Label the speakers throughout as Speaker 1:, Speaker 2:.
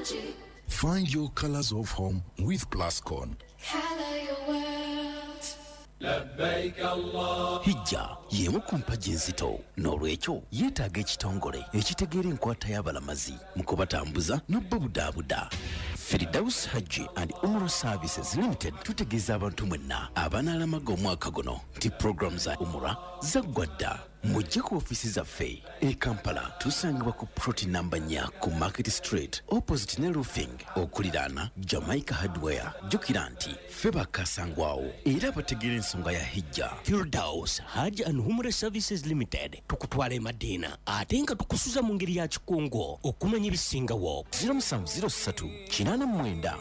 Speaker 1: Find your colors of home with Plascon.
Speaker 2: Color your world.
Speaker 3: لبيك الله.
Speaker 4: Hijja yemu ku mpagi enzito n'olwekyo yeetaaga ekitongole ekitegeera enkwata y'abalamazi mu kubatambuza n'obbabudaabuda. Firdaus Hajji and Umrah Services Limited tutegeeza abantu mwenna abanaalamaga omwaka guno nti program za Umrah zaggwa dda. Mujje ku ofisi zaffe e Kampala tusangibwa ku ploti namba 4 ku Market Street opposite ne roofing okuliraana Jamaica Hardware. Jjukira nti ffe bakasangwawo era bategeera ensonga ya hijja.
Speaker 5: Firdaus Hajj and Umrah Services Limited tukutwala Madina ate nga tukusuza mu ngeri ya kikungo okumanya ebisingawo.
Speaker 4: 0703 89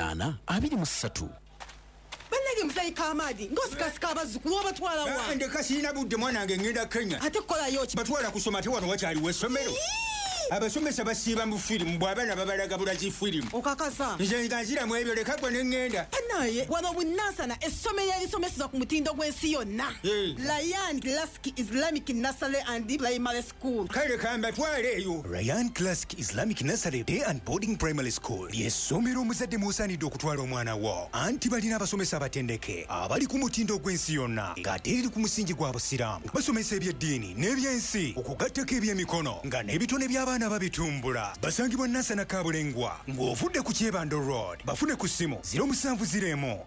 Speaker 4: 823.
Speaker 6: Banage mzai kamadi ngosikasika abazukulu obatwala wa
Speaker 7: ndeka sina budde mwanange ngenda Kenya
Speaker 6: ate kola yoki
Speaker 7: batwala kusoma te wano wakyali w'essomero. Abasomesa basiiba mu firimu bw'abaana babalaga bulazi firimu.
Speaker 6: Okakasa
Speaker 7: nze nga nziramu ebyo leka gwe ne ŋŋenda.
Speaker 6: naye wano bunansana essomero erisomeseza ku mutindo gw'ensi yonna. Ryan Classic Islamic Nursery and Primary School.
Speaker 7: Kale kambatwale eyo.
Speaker 8: Ryan Classic Islamic Nursery Day and Boarding Primary School ly'essomero omuzadde musaanidde okutwala omwana wo. Anti balina abasomesa abatendeke abali ku mutindo gw'ensi yonna ng'ate eri ku musingi gwa busiraamu. Basomesa eby'eddiini n'ebyensi okugattako eby'emikono nga n'ebitone by'abaana babitumbula. Basangibwa Nansana Kabulengwa ng'ovudde ku Kyebando Road. Bafune ku ssimu 0702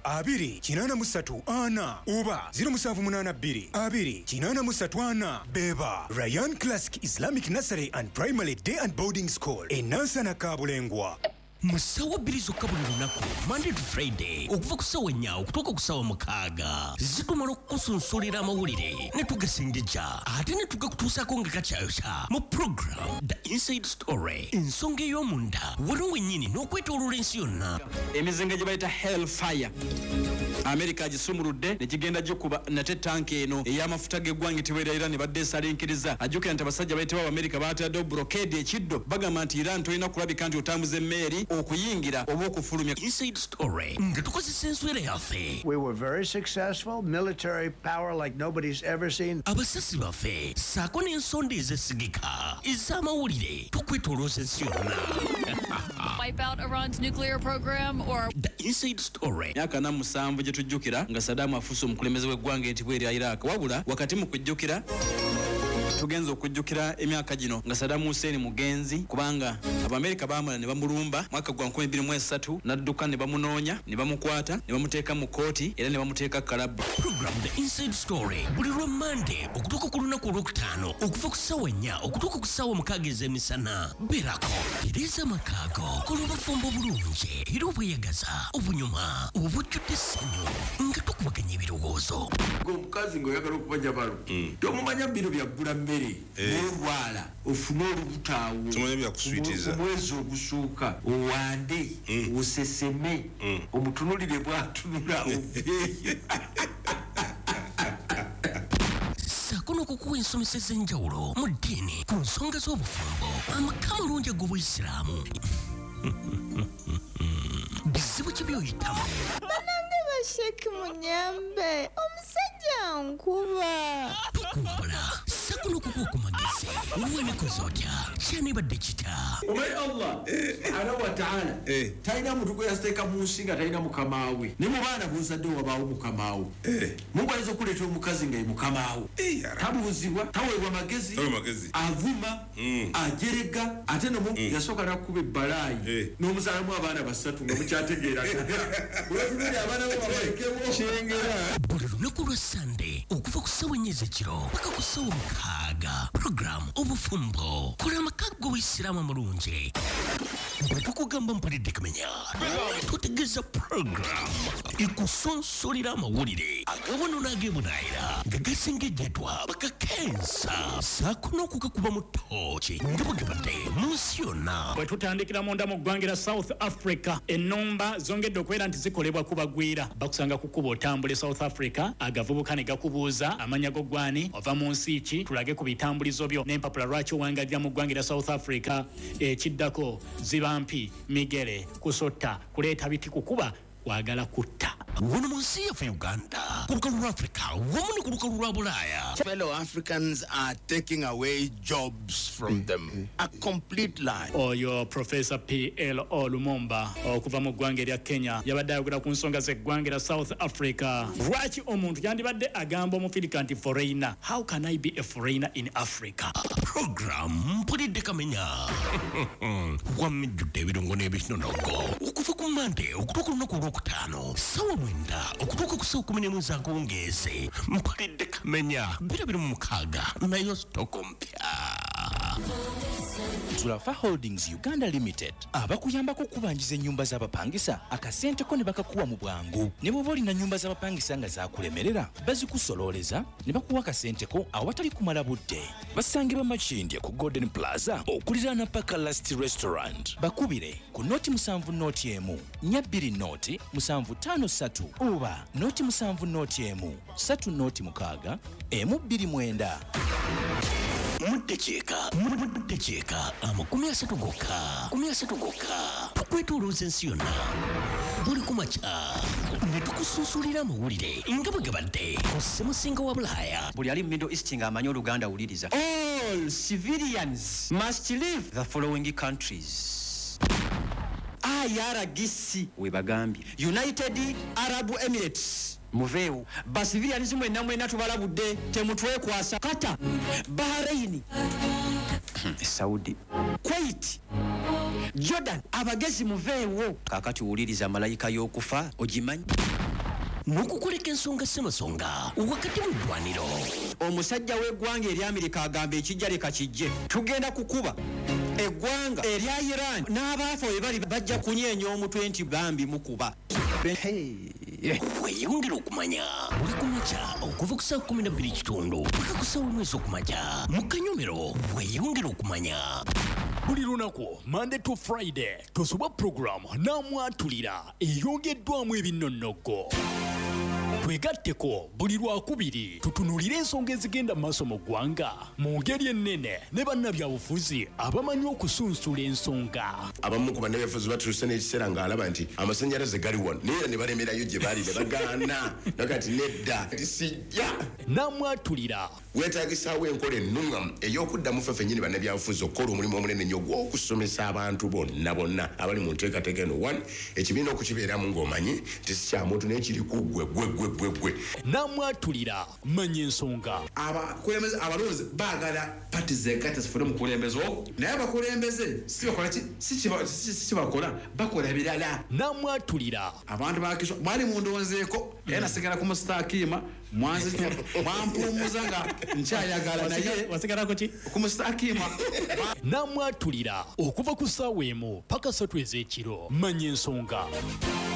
Speaker 8: 283 4 oba 0782 283 4. Beba Ryan Classic Islamic Nursery and Primary Day and Boarding School e Nansana Kabulengwa.
Speaker 5: Musawa bbiri zokka buli lunaku Monday to Friday okuva ku ssaawa 4 okutuuka ku ssaawa 6 zitumala okukusunsulira amawulire ne tugasengejja ate ne tugakutuusako nga kakyayokya mu program The Inside Story. Ensonga ey'omunda wano wennyini n'okwetooloola ensi yonna.
Speaker 9: Emizinga gye bayita Hellfire America gisumuludde ne kigenda gikuba nate tanki eno ey'amafuta g'eggwanga teweerera ne badde esalinkiriza. Ajjukira nti abasajja bayitibwa America baataddewo blockade ekiddo bagamba nti Iran tolina kulabika nti otambuza emmeeri okuyingira oba okufulumya.
Speaker 5: Inside Story nga tukozesa enswera yaffe.
Speaker 10: We were very successful, military power like nobody's ever seen.
Speaker 5: Abasasi baffe saako n'ensonda ezesigika ez'amawulire tukwetolooza ensi yonna.
Speaker 11: Wipe out Iran's nuclear program or
Speaker 5: The Inside Story.
Speaker 9: Myaka 7 gye tujjukira nga Saddam afuuse omukulembeze w'eggwanga entibwa erya Iraq. Wabula wakati mu kujjukira tugenza okujjukira emyaka gino nga Saddam Hussein mugenzi kubanga Abamerika baamala ne bamulumba mwaka gwa 2023 n'adduka ne bamunoonya ne bamukwata ne bamuteeka mu kooti era ne bamuteeka kalabu.
Speaker 5: Program The Inside Story buli lwa Monday okutuuka ku lunaku olwokutaano okuva ku ssaawa 4 okutuuka ku ssaawa 6 ez'emisana. Beerako tereeza amakaago kola obufumbo bulungi era obweyagaza obunyuma obujjudde essanyu nga tukubaganya ebirowoozo.
Speaker 3: Omukazi ng'oyagala okubanja balo tomumanya bino byaggula mmere n'olwala ofune olubutaawo omwezi ogusooka owande oseseme omutunulire bw'atunula oveeyo.
Speaker 5: Saako n'okukuwa ensomesa ez'enjawulo mu ddiini ku nsonga z'obufumbo amaka malungi ag'Obuyisiraamu. Bizibu ki by'oyitamu?
Speaker 12: Banange basheki munyambe omusajja nkuba.
Speaker 5: Tukumbula saako n'okukuwa ku magezi w'emikozi otya kyanibadde kita.
Speaker 3: Omanyi Allah subhanahu wa ta'ala talina muntu gwe yasiteeka mu nsi nga talina mukamaawe. Ne mu baana b'ozadde wabaawo mukamaawe. Mungu ayinza okuleetera omukazi nga ye mukamaawe. Tabuuzibwa, taweebwa magezi, avuma, ajerega, ate nomu yasooka n'akkuba ebbalaayi n'omuzaalamu abaana basatu nga mukyategeera. Olwatulira abaana bo babalekebwo kyengera.
Speaker 5: Buli lunaku lwa Sunday okuva ku ssaawa 4 ez'ekiro paka ku ssaawa 6. Program obufumbo kola amaka g'Obuyisiraamu amulungi. Bwe tukugamba mpulidde kumenya tutegeeza program ekusonsolera amawulire agawano n'ag'ebunaayira nga gasengejjeddwa bakakensa saako n'okugakuba mu ttooki nga bwegabadde mu nsi yonna.
Speaker 13: Bwe tutandikira munda mu ggwanga lya South Africa ennumba zongedde okubeera nti zikolebwa ku bagwira bakusanga ku kkuba otambule South Africa agavubuka ne gakubuuza amanya go gwani ova mu nsi ki tulage ku bitambulizo byo n'empapula lwaki owangalira mu ggwanga lya South Africa ekiddako zibampi migere kusota kuleeta biti kukuba
Speaker 5: wagala kutta wono mu nsi yaffe Uganda ku lukalu lwa Africa wamu ne ku lukalu lwa Bulaaya.
Speaker 14: Fellow Africans are taking away jobs from them. A complete lie.
Speaker 13: Oyo Professor P.L. Lumumba okuva mu ggwanga erya Kenya yabadde ayogera ku nsonga z'eggwanga erya South Africa. Lwaki omuntu yandibadde agamba omufirika nti foreigner? How can I be a foreigner in Africa?
Speaker 5: Program mpulidde kamenya wamijjudde ebirungo n'ebinonogo okuva ku Monday okutuuka olunaku olwokutaano ssaawa 9 okutuuka ku ssaawa 11 akawungeezi mpulidde kamenya 26 nayo sitoko mpya.
Speaker 4: Tulafa Holdings Uganda Limited abakuyambako okubanjiza ennyumba z'abapangisa akasenteko ne bakakuwa mu bwangu. Ne bw'oba olina nnyumba z'abapangisa nga zaakulemerera bazikusololeza ne bakuwa akasenteko awatali kumala budde. Basangibwa Makindye ku Golden Plaza okuliraana Paka Last Restaurant. Bakubire ku noti 7 noti emu 2 noti 753 oba noti 7 noti emu 3 noti 6 emu 29.
Speaker 5: Muddekyeka amakumi 30 gokka tukwetolooza ensi yonna buli kumakya ne tukusunsulira amawulire nga bwe gabadde ku ssemusinga wa Bulaaya.
Speaker 15: Buli ali mu Middle East ng'amanyi Oluganda awuliriza. All civilians must leave the following countries. IRGC we bagambye United Arab Emirates muveewo basivilians mwenna tubalabudde temutwekwasa. Qatar, Bahrain, Saudi, Kuwait, Jordan abagezi muveewo. Kakati wuliriza malayika y'okufa ogimanyi.
Speaker 5: N'okukoleka ensonga ssemasonga wakati mu ddwaniro.
Speaker 15: Omusajja w'eggwanga erya Amerika agamba ekijja leka kijje. Tugenda kukuba eggwanga erya Iran n'abaafa we bali bajja kunyeenya omutwe nti bambi mukuba.
Speaker 5: Weyongera okumanya buli kumakya okuva ku ssaawa 12:00 paka ku ssaawa 1 ez'okumakya mu Kanyomero. Weyongera okumanya
Speaker 13: buli lunaku Monday to Friday tosoba program namwatulira eyongeddwamu ebinnonogo. Twegatteko buli lwakubiri tutunulire ensonga ezigenda maaso mu ggwanga mu ngeri ennene ne bannabyabufuzi abamanyi okusunsula ensonga.
Speaker 16: Abamu ku bannabyabufuzi batuuse n'ekiseera ng'alaba nti amasannyalaze gali wano naye ne balemerayo gye baali ne bagaana nakati nedda tisijja.
Speaker 13: Namwatulira
Speaker 16: weetaagisaawo enkola ennungamu ey'okuddamu ffe ffennyini bannabyabufuzi okukola omulimu omunene nnyo gw'okusomesa abantu bonna abali mu nteekateeka eno 1 ekibiina okukibeeramu ng'omanyi nti si kya muntu naye kiri ku gwe.
Speaker 13: Namwatulira manya ensonga.
Speaker 17: Abakulembeze abalonzi baagala pati zekati zifune mu kulembeza okwo naye abakulembeze si bakola bakola birala.
Speaker 13: Namwatulira
Speaker 17: abantu bakiswa bali mu ndowoozeeko era nasigala ku mustakiima mwanzito mwampumuza nga nkyayagala naye
Speaker 13: wasigalako ki
Speaker 17: ku mustakiima.
Speaker 13: Namwatulira okuva ku ssaawa 1 paka 3 ez'ekiro manya ensonga.